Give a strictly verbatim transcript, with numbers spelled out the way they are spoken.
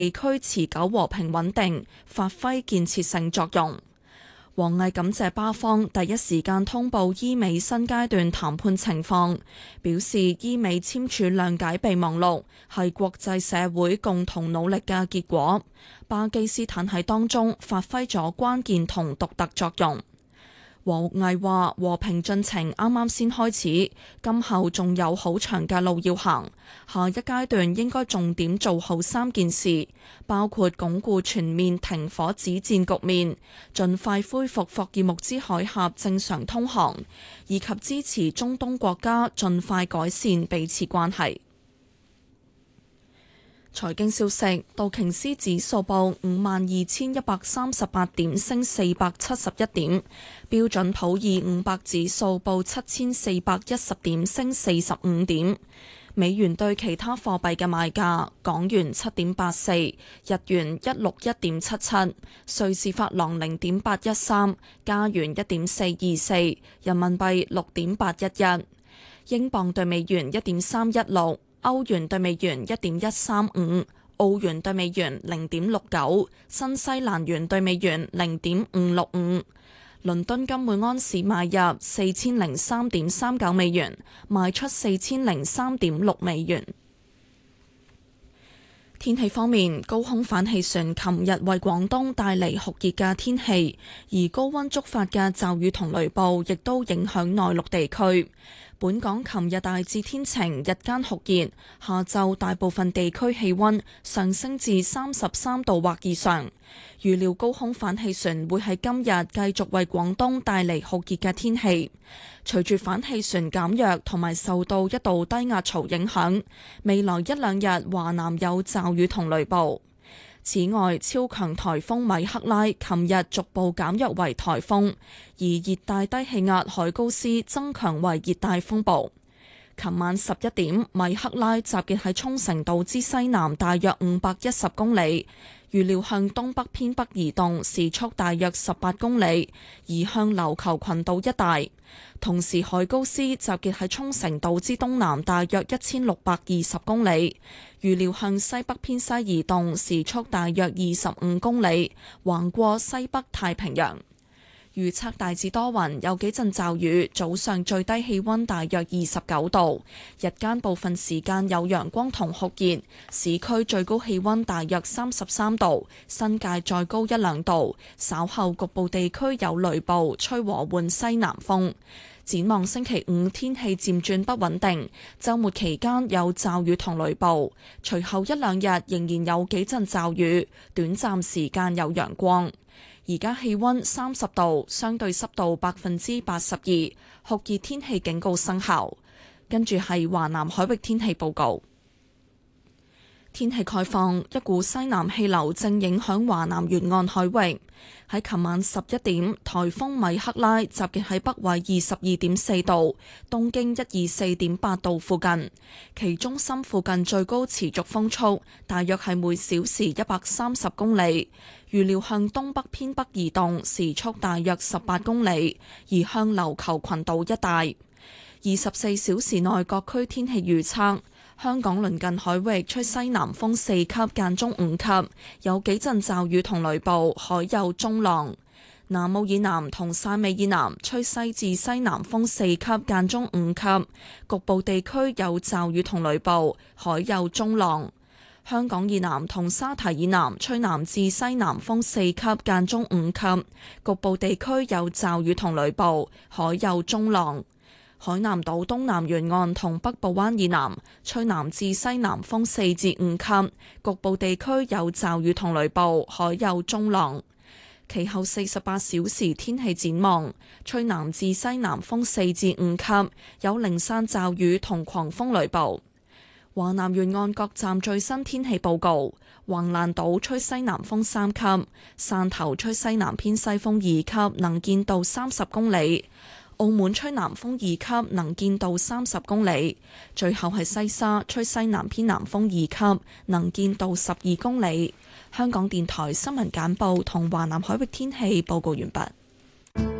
地區持久和平穩定，發揮建設性作用。王毅感謝巴方第一時間通報伊美新階段談判情況，表示伊美簽署諒解備忘錄係國際社會共同努力嘅結果，巴基斯坦喺當中發揮咗關鍵同獨特作用。王毅話：和平進程啱啱先開始，今後仲有好長嘅路要行。下一階段應該重點做好三件事，包括鞏固全面停火止戰局面，盡快恢復霍爾木茲海峽正常通航，以及支持中東國家盡快改善彼此關係。財經消息：道瓊斯指數報五萬二千一百三十八點，升四百七十一點；標準普爾五百指數報七千四百一十點，升四十五點。美元對其他貨幣嘅賣價：港元七點八四，日元一六一點七七，瑞士法郎零點八一三，加元一點四二四，人民幣六點八一一，英鎊對美元一點三一六。歐元對美元一點一三五，澳元對美元零點六九，新西蘭元對美元零點五六五。倫敦金每安士買入四千零三點三九美元，賣出四千零三點六美元。天氣方面，高空反氣旋琴日為廣東帶嚟酷熱嘅天氣，而高溫觸發嘅驟雨同雷暴亦都影響內陸地區。本港琴日大致天晴，日間酷熱，下晝大部分地區氣溫上升至三十三度或以上。預料高空反氣旋會喺今日繼續為廣東帶嚟酷熱嘅天氣。隨住反氣旋減弱同埋受到一道低壓槽影響，未來一兩日華南有驟雨同雷暴。此外，超強颱風米克拉琴日逐步減弱為颱風，而熱帶低氣壓海高斯增強為熱帶風暴。琴晚十一點，米克拉集結喺沖繩島之西南大約五百一十公里，預料向東北偏北移動，時速大約十八公里，移向琉球群島一帶。同時，海高斯集結喺沖繩島之東南大約一千六百二十公里，預料向西北偏西移動，時速大約二十五公里，橫過西北太平洋。預測大致多雲，有幾陣驟雨，早上最低氣溫大約二十九度，日間部分時間有陽光同酷熱，市區最高氣溫大約三十三度，新界再高一兩度，稍後局部地區有雷暴，吹和緩西南風。展望星期五天氣漸轉不穩定，週末期間有驟雨同雷暴，隨後一兩日仍然有幾陣驟雨，短暫時間有陽光。而家氣溫三十度，相對濕度百分之八十二，酷熱天氣警告生效。跟住係華南海域天氣報告。天氣概況，一股西南氣流正影響華南沿岸海域。喺琴晚十一點，颱風米克拉集結喺北緯二十二點四度、東經一二四點八度附近，其中心附近最高持續風速大約係每小時一百三十公里，預料向東北偏北移動，時速大約十八公里，移向琉球群島一帶。二十四小時內各區天氣預測。香港鄰近海域吹西南風四級間中五級，有幾陣驟雨同雷暴，海有中浪。南澳以南同汕尾以南吹西至西南風四級間中五級，局部地區有驟雨同雷暴，海有中浪。香港以南同沙堤以南吹南至西南風四級間中五級，局部地區有驟雨同雷暴，海有中浪。海南島東南沿岸同北部灣以南吹南至西南風四至五級，局部地區有驟雨同雷暴，海有中浪。其後四十八小時天氣展望，吹南至西南風四至五級，有零散驟雨同狂風雷暴。華南沿岸各站最新天氣報告：橫瀾島吹西南風三級，汕頭吹西南偏西風二級，能見度三十公里。澳門吹南風二級，能見度三十公里。最後係西沙吹西南偏南風二級，能見度十二公里。香港電台新聞簡報同華南海域天氣報告完畢。